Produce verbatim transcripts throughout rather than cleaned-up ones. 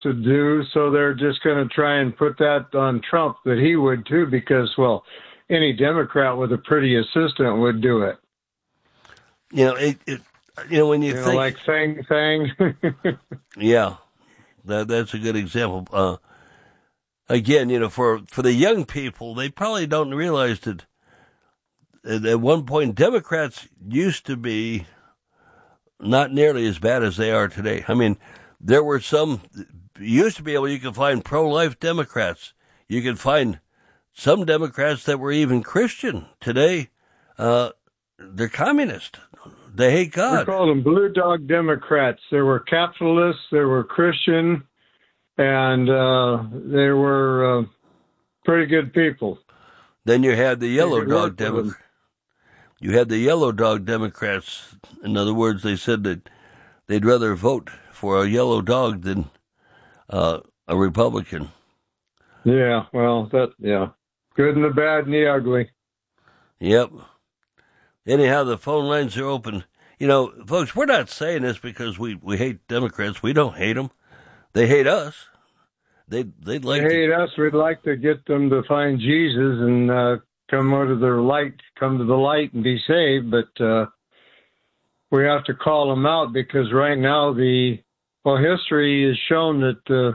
to do, so they're just going to try and put that on Trump that he would too, because, well, any Democrat with a pretty assistant would do it. You know, it, it you know when you, you think know, like Fang Fang. Yeah, that that's a good example. Uh, again, you know, for for the young people, they probably don't realize that at one point Democrats used to be not nearly as bad as they are today. I mean, there were some, used to be able, you could find pro-life Democrats. You could find some Democrats that were even Christian. Today, uh, they're communist. They hate God. We called them blue dog Democrats. They were capitalists, they were Christian, and uh, they were uh, pretty good people. Then you had the yellow dog Democrats. You had the yellow dog Democrats. In other words, they said that they'd rather vote for a yellow dog than uh, a Republican. Yeah, well, that, yeah. Good and the bad and the ugly. Yep. Anyhow, the phone lines are open. You know, folks, we're not saying this because we, we hate Democrats. We don't hate them. They hate us. They, they'd like they to... hate us. We'd like to get them to find Jesus and uh, come out of their light, come to the light and be saved, but uh, we have to call them out because right now the, well, history has shown that the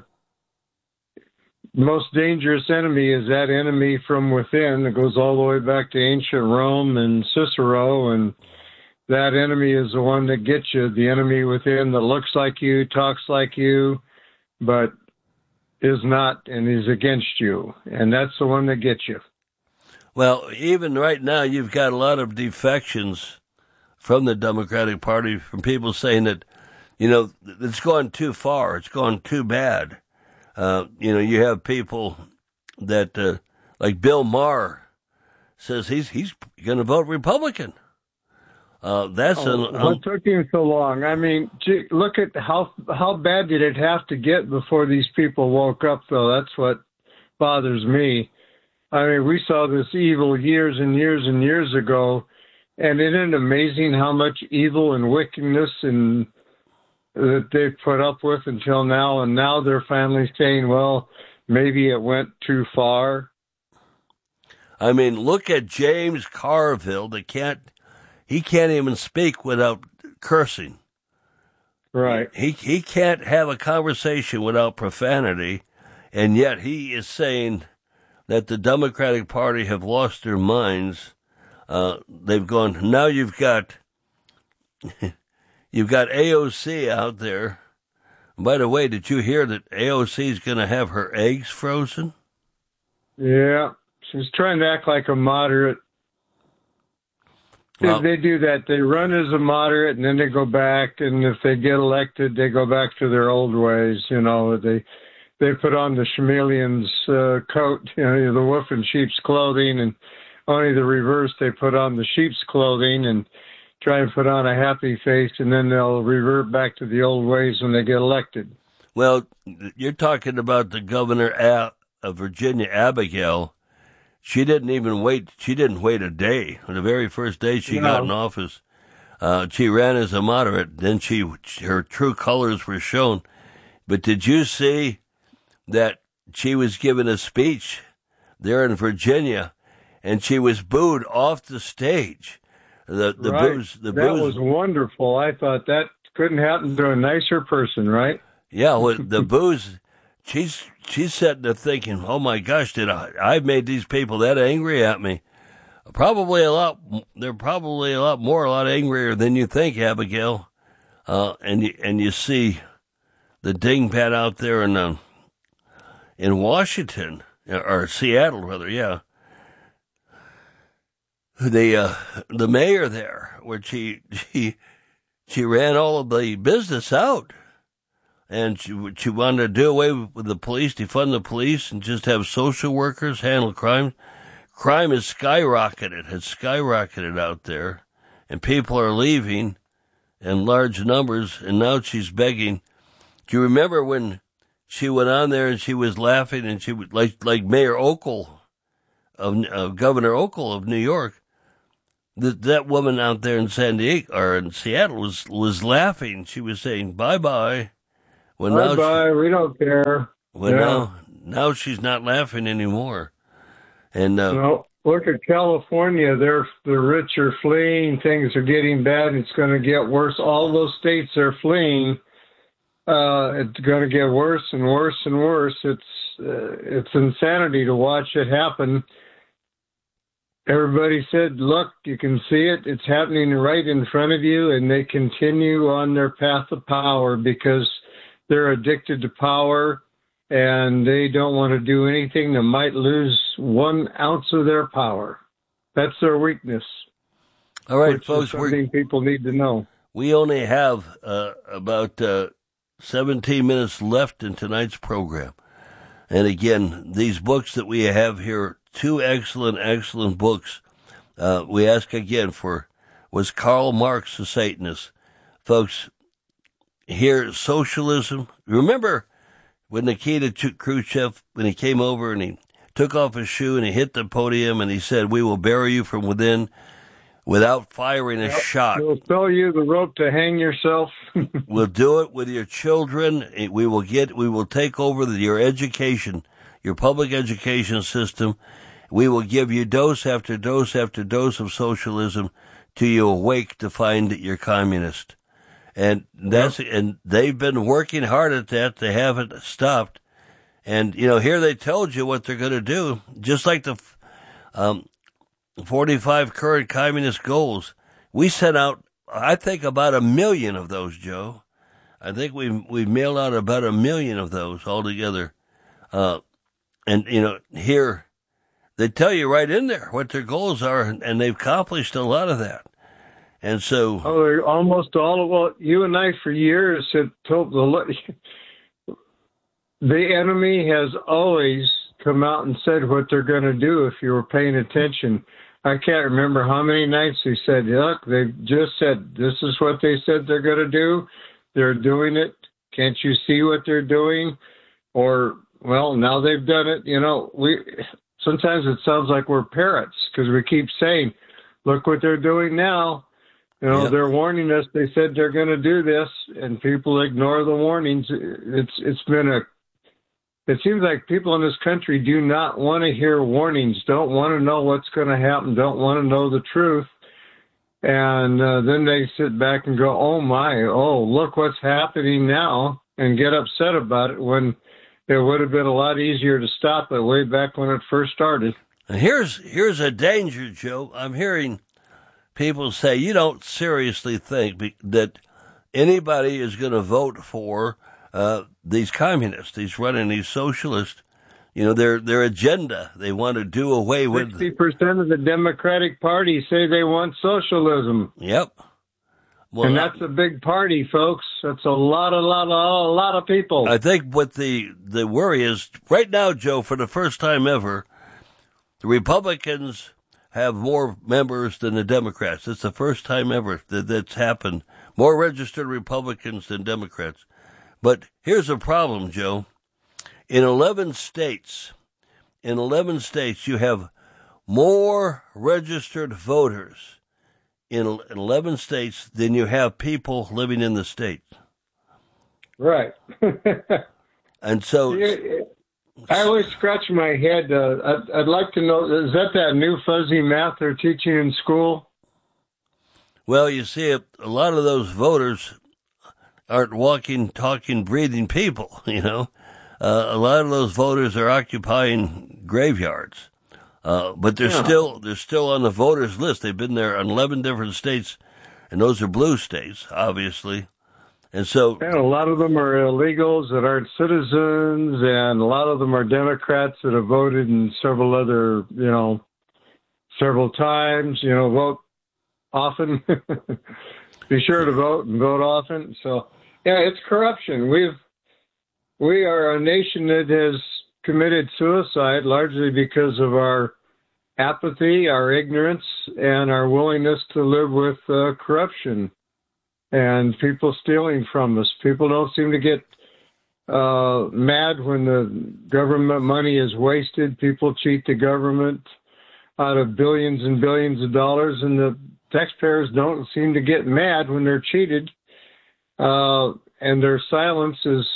most dangerous enemy is that enemy from within. It goes all the way back to ancient Rome and Cicero, and that enemy is the one that gets you, the enemy within that looks like you, talks like you, but is not and is against you, and that's the one that gets you. Well, even right now, you've got a lot of defections from the Democratic Party, from people saying that, you know, it's gone too far, it's gone too bad. Uh, you know, you have people that, uh, like Bill Maher, says he's he's going to vote Republican. Uh, that's oh, an. Um, what took him so long? I mean, gee, look at how how bad did it have to get before these people woke up, though. That's what bothers me. I mean, we saw this evil years and years and years ago, and isn't it amazing how much evil and wickedness and that they've put up with until now, and now they're finally saying, well, maybe it went too far. I mean, look at James Carville. That can't, he can't even speak without cursing. Right. He he can't have a conversation without profanity, and yet he is saying that the Democratic Party have lost their minds. Uh, they've gone, now you've got... You've got A O C out there. By the way, did you hear that A O C is going to have her eggs frozen? Yeah, she's trying to act like a moderate. Well, they do that. They run as a moderate, and then they go back, and if they get elected, they go back to their old ways. You know, they they put on the chameleon's uh, coat, you know, the wolf in sheep's clothing, and only the reverse, they put on the sheep's clothing, and try and put on a happy face, and then they'll revert back to the old ways when they get elected. Well, you're talking about the governor of Virginia, Abigail. She didn't even wait. She didn't wait a day. The very first day she no. got in office, uh, she ran as a moderate. Then she, her true colors were shown. But did you see that she was given a speech there in Virginia, and she was booed off the stage? The the right. booze the that booze was wonderful. I thought that couldn't happen to a nicer person, right? Yeah, well, the booze. She's she's sitting there thinking, "Oh my gosh, did I? I've made these people that angry at me? Probably a lot. They're probably a lot more, a lot angrier than you think, Abigail." Uh, and you and you see the dingbat out there in um, in Washington or Seattle, rather, yeah. The uh, the mayor there, where she she she ran all of the business out, and she she wanted to do away with the police, defund the police, and just have social workers handle crime. Crime has skyrocketed, has skyrocketed out there, and people are leaving in large numbers. And now she's begging. Do you remember when she went on there and she was laughing, and she was like like Mayor Okel of uh, Governor Okel of New York? That that woman out there in San Diego or in Seattle was was laughing. She was saying, "Bye bye, Well, Bye now she, bye. We don't care. well Yeah. now now she's not laughing anymore. And uh, No. Look at California. They're the rich are fleeing. Things are getting bad. It's going to get worse. All those states are fleeing. Uh, it's going to get worse and worse and worse. It's uh, it's insanity to watch it happen. Everybody said, look, you can see it. It's happening right in front of you, and they continue on their path of power because they're addicted to power, and they don't want to do anything that might lose one ounce of their power. That's their weakness. all right, which folks, is something we're, people need to know. we only have uh, about uh, seventeen minutes left in tonight's program. And again, these books that we have here, two excellent, excellent books. Uh, we ask again for, was Karl Marx a Satanist? Folks, here, socialism. Remember when Nikita Khrushchev, when he came over and he took off his shoe and he hit the podium and he said, we will bury you from within without firing a Yep. shot. We'll sell you the rope to hang yourself. We'll do it with your children. We will get, we will take over the, your education, your public education system. We will give you dose after dose after dose of socialism till you awake to find that you're communist. And that's, yep. and they've been working hard at that. They haven't stopped. And, you know, here they told you what they're going to do, just like the, um, forty-five current communist goals. We sent out, I think, about a million of those, Joe. I think we we mailed out about a million of those altogether. Uh, and, you know, here, they tell you right in there what their goals are, and they've accomplished a lot of that. And so... Oh, they're almost all of what you and I for years have told the... The enemy has always come out and said what they're going to do if you were paying attention. I can't remember how many nights they said, look, they just said, this is what they said they're going to do. They're doing it. Can't you see what they're doing? Or, well, now they've done it. You know, we sometimes it sounds like we're parrots because we keep saying, look what they're doing now. You know, yep. They're warning us. They said they're going to do this, and people ignore the warnings. It's It's been a It seems like people in this country do not want to hear warnings, don't want to know what's going to happen, don't want to know the truth. And uh, then they sit back and go, oh, my, oh, look what's happening now, and get upset about it when it would have been a lot easier to stop it way back when it first started. And here's, here's a danger, Joe. I'm hearing people say, you don't seriously think that anybody is going to vote for Uh, these communists, these running these socialists, you know, their their agenda, they want to do away with... sixty percent of the Democratic Party say they want socialism. Yep. Well, and that's a big party, folks. That's a lot, a lot, a lot of people. I think what the, the worry is, right now, Joe, for the first time ever, the Republicans have more members than the Democrats. It's the first time ever that that's happened. More registered Republicans than Democrats. But here's a problem, Joe. In eleven states, in eleven states, you have more registered voters in eleven states than you have people living in the state. Right. And so... I always scratch my head. Uh, I'd, I'd like to know, is that that new fuzzy math they're teaching in school? Well, you see, a, a lot of those voters aren't walking, talking, breathing people, you know. Uh, a lot of those voters are occupying graveyards. Uh, but they're yeah. still they're still on the voters list. They've been there in eleven different states, and those are blue states, obviously. And so... And a lot of them are illegals that aren't citizens, and a lot of them are Democrats that have voted in several other, you know, several times, you know, vote often. Be sure to vote and vote often. So... Yeah, it's corruption. We've we are a nation that has committed suicide largely because of our apathy, our ignorance, and our willingness to live with uh, corruption and people stealing from us. People don't seem to get uh, mad when the government money is wasted. People cheat the government out of billions and billions of dollars, and the taxpayers don't seem to get mad when they're cheated. Uh, and their silence is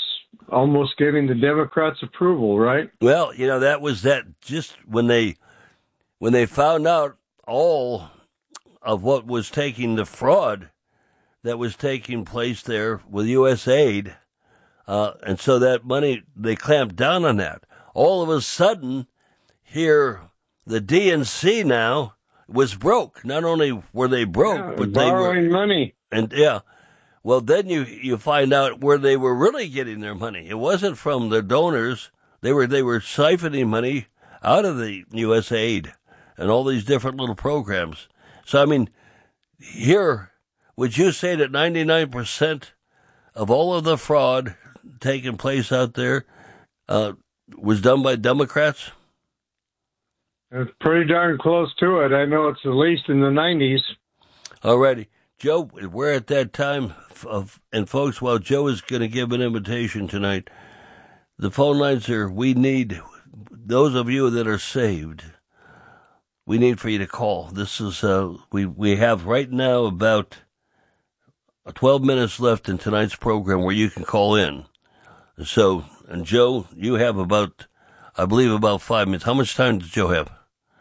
almost getting the Democrats' approval, right? Well, you know, that was that just when they when they found out all of what was taking the fraud that was taking place there with U S aid, uh, and so that money, they clamped down on that. All of a sudden, here, the D N C now was broke. Not only were they broke, Yeah, but they were borrowing money. And yeah, well, then you you find out where they were really getting their money. It wasn't from the donors. They were they were siphoning money out of the U S aid and all these different little programs. So I mean, here, would you say that ninety-nine percent of all of the fraud taking place out there uh, was done by Democrats? It's pretty darn close to it. I know it's at least in the nineties. Alrighty. Joe, we're at that time of, and folks, while Joe is going to give an invitation tonight, the phone lines are, we need, those of you that are saved, we need for you to call. This is, uh, we, we have right now about twelve minutes left in tonight's program where you can call in. So, and Joe, you have about, I believe about five minutes. How much time does Joe have?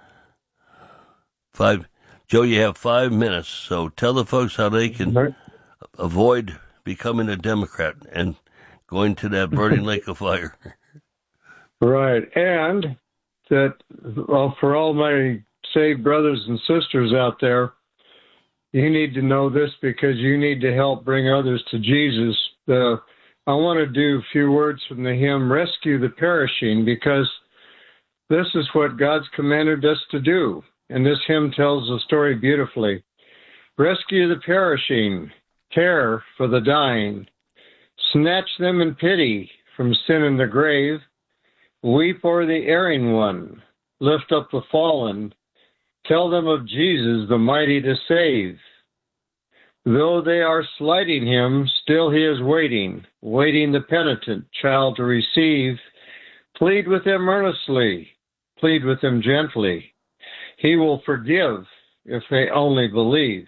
Five. Joe, you have five minutes, so tell the folks how they can right. avoid becoming a Democrat and going to that burning lake of fire. Right, and that, well, for all my saved brothers and sisters out there, you need to know this because you need to help bring others to Jesus. Uh, I want to do a few words from the hymn, Rescue the Perishing, because this is what God's commanded us to do. And this hymn tells the story beautifully. Rescue the perishing, care for the dying, snatch them in pity from sin and the grave, weep o'er the erring one, lift up the fallen, tell them of Jesus, the mighty to save. Though they are slighting him, still he is waiting, waiting the penitent child to receive. Plead with them earnestly, plead with them gently. He will forgive if they only believe.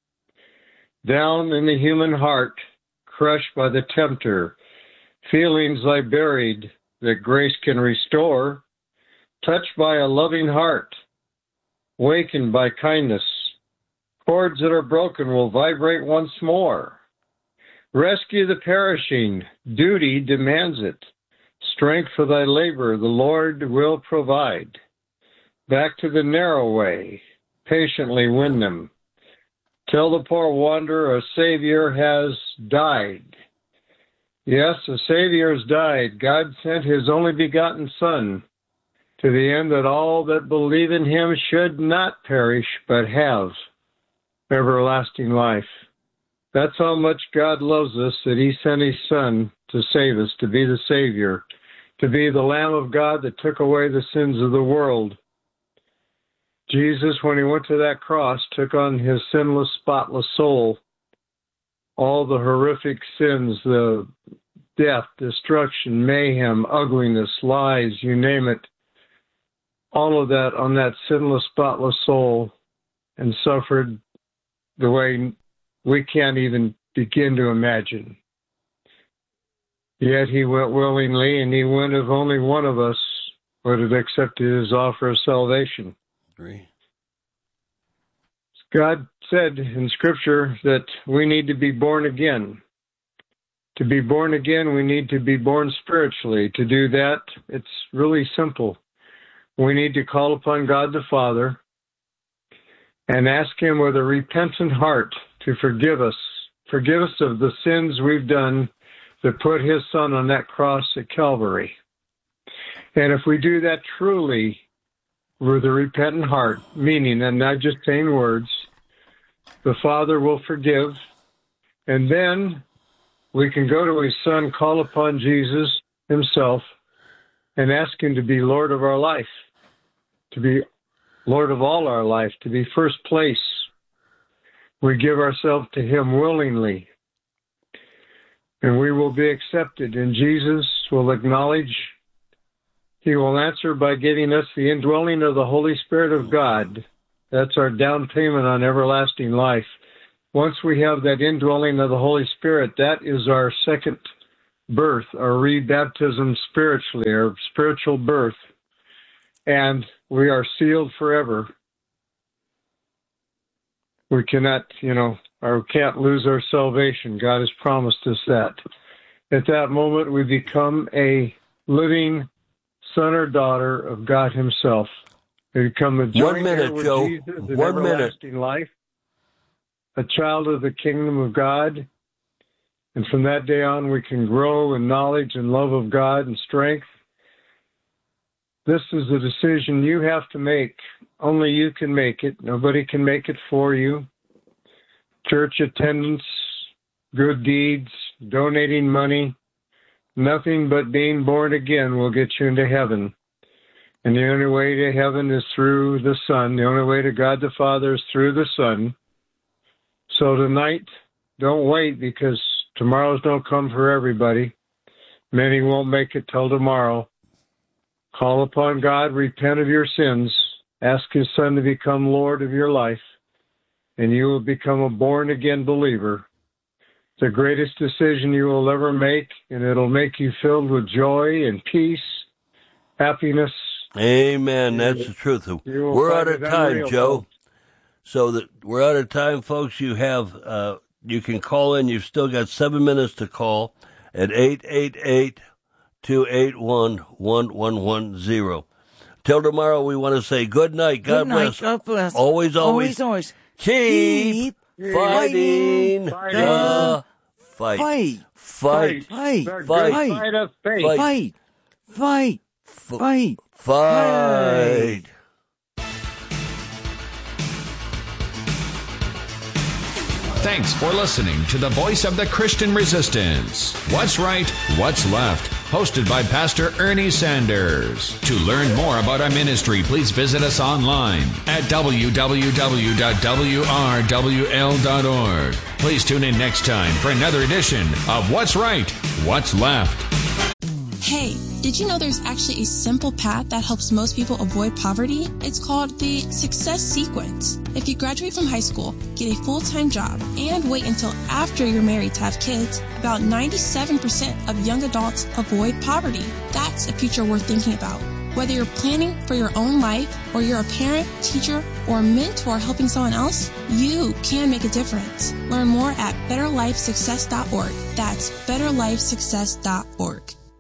Down in the human heart, crushed by the tempter, feelings lie buried that grace can restore. Touched by a loving heart, wakened by kindness, chords that are broken will vibrate once more. Rescue the perishing, duty demands it. Strength for thy labor the Lord will provide. Back to the narrow way, patiently win them. Tell the poor wanderer a Savior has died. Yes, a Savior has died. God sent his only begotten Son to the end that all that believe in him should not perish, but have everlasting life. That's how much God loves us, that he sent his Son to save us, to be the Savior, to be the Lamb of God that took away the sins of the world. Jesus, when he went to that cross, took on his sinless, spotless soul all the horrific sins, the death, destruction, mayhem, ugliness, lies, you name it, all of that on that sinless, spotless soul, and suffered the way we can't even begin to imagine. Yet he went willingly, and he went if only one of us would have accepted his offer of salvation. Agree. God said in Scripture that we need to be born again. To be born again, we need to be born spiritually. To do that, it's really simple. We need to call upon God the Father and ask him with a repentant heart to forgive us. Forgive us of the sins we've done that put his Son on that cross at Calvary. And if we do that truly, with a repentant heart, meaning, and not just saying words, the Father will forgive, and then we can go to his Son, call upon Jesus himself, and ask him to be Lord of our life, to be Lord of all our life, to be first place. We give ourselves to him willingly, and we will be accepted, and Jesus will acknowledge. He will answer by giving us the indwelling of the Holy Spirit of God. That's our down payment on everlasting life. Once we have that indwelling of the Holy Spirit, that is our second birth, our rebaptism spiritually, our spiritual birth, and we are sealed forever. We cannot, you know, or can't lose our salvation. God has promised us that. At that moment, we become a living son or daughter of God himself. We become a joint One minute, heir with Joe. Jesus in One minute. everlasting life, a child of the kingdom of God. And from that day on, we can grow in knowledge and love of God and strength. This is a decision you have to make. Only you can make it. Nobody can make it for you. Church attendance, good deeds, donating money, nothing but being born again will get you into heaven. And the only way to heaven is through the Son. The only way to God the Father is through the Son. So tonight, don't wait, because tomorrow's don't come for everybody. Many won't make it till tomorrow. Call upon God, repent of your sins, ask his Son to become Lord of your life, and you will become a born-again believer. It's the greatest decision you will ever make, and it'll make you filled with joy and peace, happiness. Amen. That's the truth. We're out of time, unreal, Joe. Folks. So that we're out of time, folks. You have uh, you can call in. You've still got seven minutes to call at eight eight eight, two eight one, one one one zero. Till tomorrow, we want to say good night. God good night. bless. God bless. Always, always, always, always. Keep, keep fighting, fighting the fight. Fight. Fight. Fight. Fight. Fight. Fight of faith. Fight. Fight. Fight. Fight. Thanks for listening to the Voice of the Christian Resistance. What's Right, What's Left? Hosted by Pastor Ernie Sanders. To learn more about our ministry, please visit us online at w w w dot w r w l dot org. Please tune in next time for another edition of What's Right, What's Left. Hey, did you know there's actually a simple path that helps most people avoid poverty? It's called the Success Sequence. If you graduate from high school, get a full-time job, and wait until after you're married to have kids, about ninety-seven percent of young adults avoid poverty. That's a future worth thinking about. Whether you're planning for your own life, or you're a parent, teacher, or mentor helping someone else, you can make a difference. Learn more at better life success dot org. That's better life success dot org.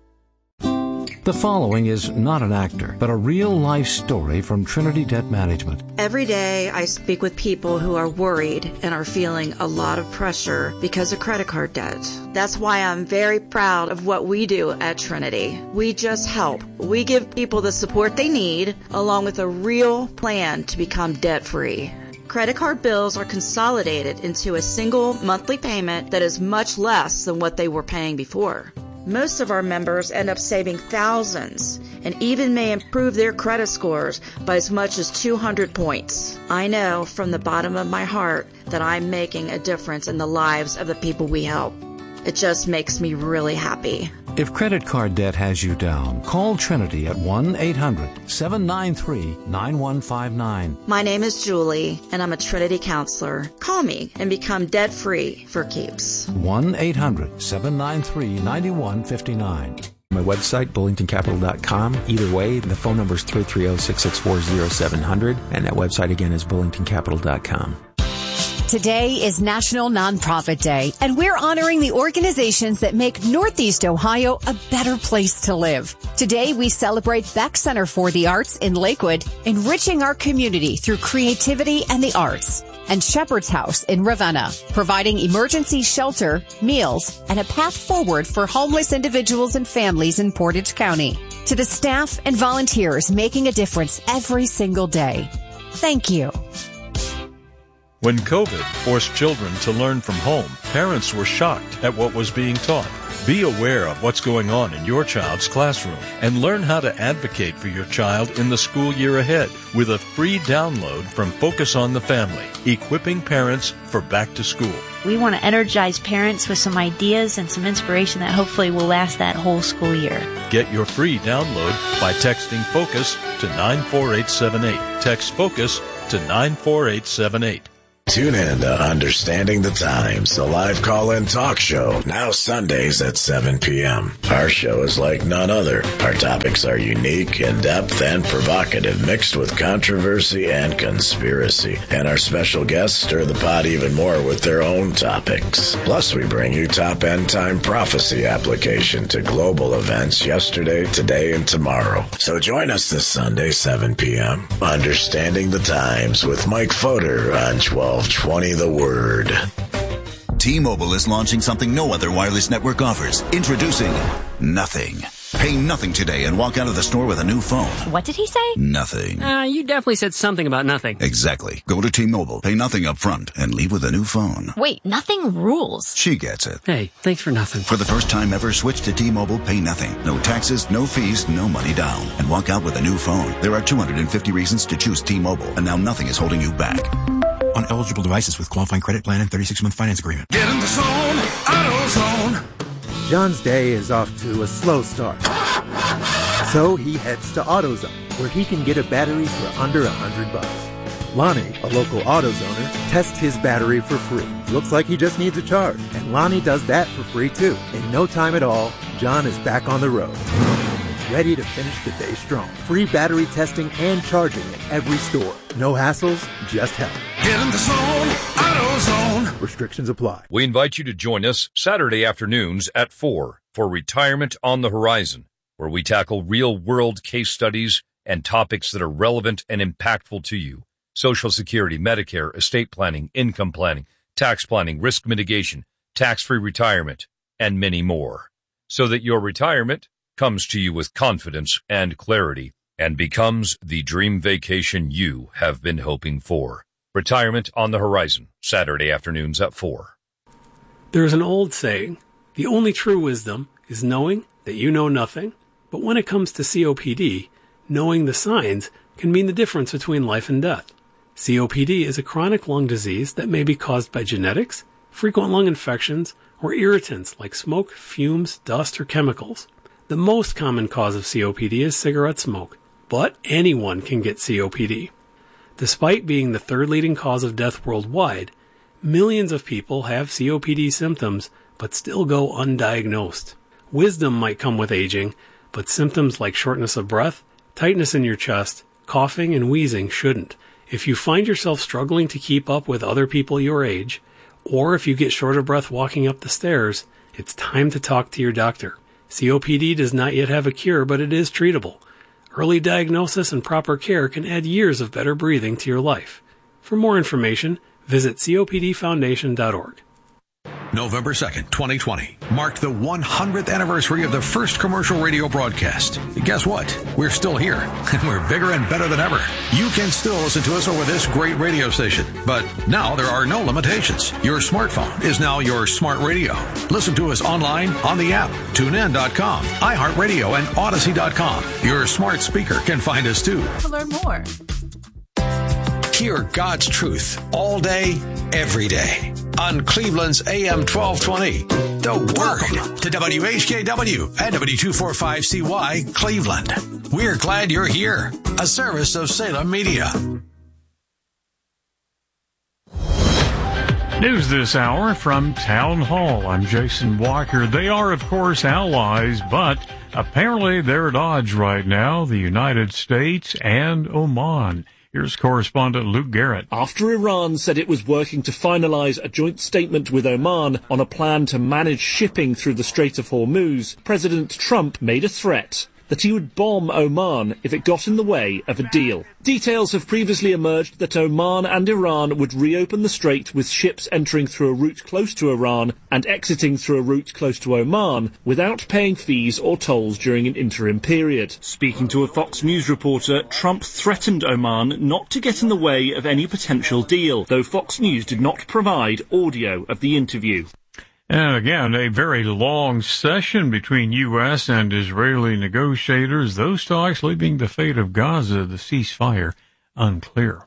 The following is not an actor, but a real-life story from Trinity Debt Management. Every day I speak with people who are worried and are feeling a lot of pressure because of credit card debt. That's why I'm very proud of what we do at Trinity. We just help. We give people the support they need, along with a real plan to become debt-free. Credit card bills are consolidated into a single monthly payment that is much less than what they were paying before. Most of our members end up saving thousands and even may improve their credit scores by as much as two hundred points. I know from the bottom of my heart that I'm making a difference in the lives of the people we help. It just makes me really happy. If credit card debt has you down, call Trinity at one eight hundred, seven nine three, nine one five nine. My name is Julie, and I'm a Trinity counselor. Call me and become debt-free for keeps. one eight hundred, seven nine three, nine one five nine. My website, bullington capital dot com. Either way, the phone number is three three zero, six six four, zero seven zero zero, and that website again is bullington capital dot com. Today is National Nonprofit Day, and we're honoring the organizations that make Northeast Ohio a better place to live. Today, we celebrate Beck Center for the Arts in Lakewood, enriching our community through creativity and the arts, and Shepherd's House in Ravenna, providing emergency shelter, meals, and a path forward for homeless individuals and families in Portage County. To the staff and volunteers making a difference every single day, thank you. When COVID forced children to learn from home, parents were shocked at what was being taught. Be aware of what's going on in your child's classroom and learn how to advocate for your child in the school year ahead with a free download from Focus on the Family, equipping parents for back to school. We want to energize parents with some ideas and some inspiration that hopefully will last that whole school year. Get your free download by texting FOCUS to nine four eight seven eight. Text FOCUS to nine four eight seven eight. Tune in to Understanding the Times, the live call-in talk show, now Sundays at seven p.m. Our show is like none other. Our topics are unique, in-depth, and provocative, mixed with controversy and conspiracy. And our special guests stir the pot even more with their own topics. Plus, we bring you top end-time prophecy application to global events yesterday, today, and tomorrow. So join us this Sunday, seven p.m. Understanding the Times with Mike Fodor on twelve twenty The Word. T-Mobile is launching something no other wireless network offers. Introducing Nothing. Pay nothing today and walk out of the store with a new phone. What did he say? Nothing. Uh, you definitely said something about nothing. Exactly. Go to T-Mobile, pay nothing up front, and leave with a new phone. Wait, nothing rules. She gets it. Hey, thanks for nothing. For the first time ever, switch to T-Mobile, pay nothing. No taxes, no fees, no money down. And walk out with a new phone. There are two hundred fifty reasons to choose T-Mobile, and now nothing is holding you back. On eligible devices with qualifying credit plan and thirty-six month finance agreement. Get in the zone, AutoZone. John's day is off to a slow start. So he heads to AutoZone, where he can get a battery for under a hundred bucks. Lonnie, a local AutoZoner, tests his battery for free. Looks like he just needs a charge, and Lonnie does that for free too. In no time at all, John is back on the road, ready to finish the day strong. Free battery testing and charging at every store. No hassles, just help. Get in the zone, AutoZone. Restrictions apply. We invite you to join us Saturday afternoons at four for Retirement on the Horizon, where we tackle real-world case studies and topics that are relevant and impactful to you. Social Security, Medicare, estate planning, income planning, tax planning, risk mitigation, tax-free retirement, and many more, so that your retirement comes to you with confidence and clarity and becomes the dream vacation you have been hoping for. Retirement on the Horizon, Saturday afternoons at four. There's an old saying, the only true wisdom is knowing that you know nothing. But when it comes to C O P D, knowing the signs can mean the difference between life and death. C O P D is a chronic lung disease that may be caused by genetics, frequent lung infections, or irritants like smoke, fumes, dust, or chemicals. The most common cause of C O P D is cigarette smoke, but anyone can get C O P D. Despite being the third leading cause of death worldwide, millions of people have C O P D symptoms but still go undiagnosed. Wisdom might come with aging, but symptoms like shortness of breath, tightness in your chest, coughing, and wheezing shouldn't. If you find yourself struggling to keep up with other people your age, or if you get short of breath walking up the stairs, it's time to talk to your doctor. C O P D does not yet have a cure, but it is treatable. Early diagnosis and proper care can add years of better breathing to your life. For more information, visit C O P D foundation dot org. November second, twenty twenty, marked the one hundredth anniversary of the first commercial radio broadcast. Guess what? We're still here, and we're bigger and better than ever. You can still listen to us over this great radio station, but now there are no limitations. Your smartphone is now your smart radio. Listen to us online, on the app, tune in dot com, iHeartRadio, and Odyssey dot com. Your smart speaker can find us too. To learn more, hear God's truth all day, every day. On Cleveland's A M twelve twenty, The Word, to W H K W and W two forty-five C Y, Cleveland. We're glad you're here. A service of Salem Media. News this hour from Town Hall. I'm Jason Walker. They are, of course, allies, but apparently they're at odds right now, the United States and Oman. Here's correspondent Luke Garrett. After Iran said it was working to finalize a joint statement with Oman on a plan to manage shipping through the Strait of Hormuz, President Trump made a threat that he would bomb Oman if it got in the way of a deal. Details have previously emerged that Oman and Iran would reopen the strait with ships entering through a route close to Iran and exiting through a route close to Oman without paying fees or tolls during an interim period. Speaking to a Fox News reporter, Trump threatened Oman not to get in the way of any potential deal, though Fox News did not provide audio of the interview. And again, a very long session between U S and Israeli negotiators, those talks leaving the fate of Gaza, the ceasefire, unclear.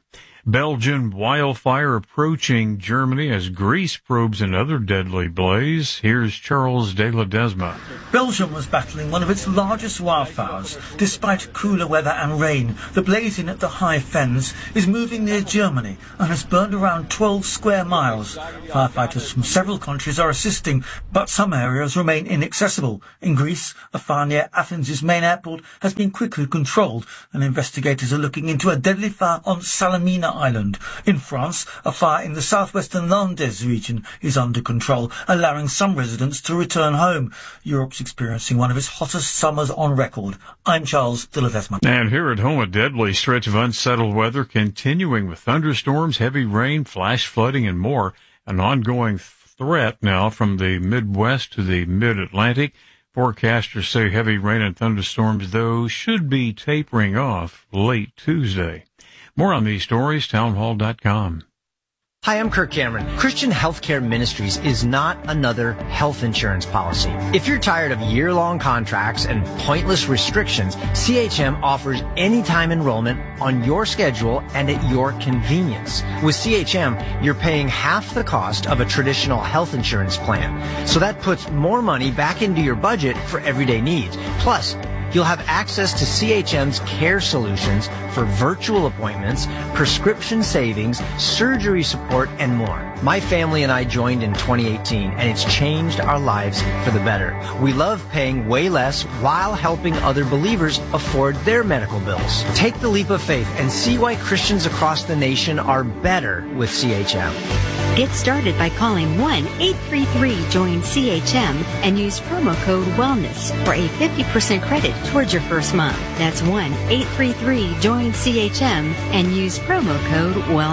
Belgian wildfire approaching Germany as Greece probes another deadly blaze. Here's Charles de Ledesma. Belgium was battling one of its largest wildfires. Despite cooler weather and rain, the blazing at the High Fens is moving near Germany and has burned around twelve square miles. Firefighters from several countries are assisting, but some areas remain inaccessible. In Greece, a fire near Athens' main airport has been quickly controlled, and investigators are looking into a deadly fire on Salamina Island. In France, a fire in the southwestern Landes region is under control, allowing some residents to return home. Europe's experiencing one of its hottest summers on record. I'm Charles de Ledesma. And here at home, a deadly stretch of unsettled weather continuing with thunderstorms, heavy rain, flash flooding, and more. An ongoing threat now from the Midwest to the Mid-Atlantic. Forecasters say heavy rain and thunderstorms, though, should be tapering off late Tuesday. More on these stories, townhall dot com. Hi, I'm Kirk Cameron. Christian Healthcare Ministries is not another health insurance policy. If you're tired of year-long contracts and pointless restrictions, C H M offers anytime enrollment on your schedule and at your convenience. With C H M, you're paying half the cost of a traditional health insurance plan. So that puts more money back into your budget for everyday needs. Plus, you'll have access to C H M's care solutions for virtual appointments, prescription savings, surgery support, and more. My family and I joined in twenty eighteen, and it's changed our lives for the better. We love paying way less while helping other believers afford their medical bills. Take the leap of faith and see why Christians across the nation are better with C H M. Get started by calling one eight three three join C H M and use promo code WELLNESS for a fifty percent credit towards your first month. That's one eight three three join C H M and use promo code WELLNESS.